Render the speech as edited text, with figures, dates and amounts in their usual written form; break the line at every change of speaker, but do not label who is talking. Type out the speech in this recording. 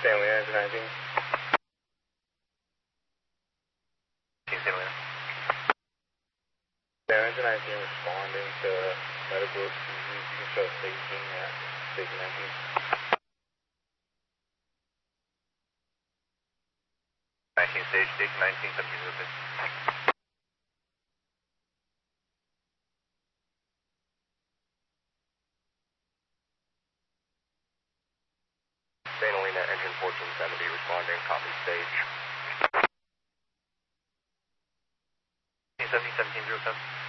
Stanley, engine 19.
Stanley.
Stanley, engine 19 responding to medical excuses. You can show staging at station 19.
19 stage, station 19, 1706. Stanley, engine 1470 responding, copy stage. 1707.